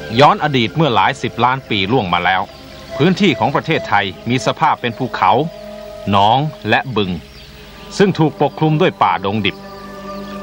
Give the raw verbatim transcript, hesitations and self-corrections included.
ย้อนอดีตเมื่อหลายสิบล้านปีล่วงมาแล้วพื้นที่ของประเทศไทยมีสภาพเป็นภูเขาหนองและบึงซึ่งถูกปกคลุมด้วยป่าดงดิบ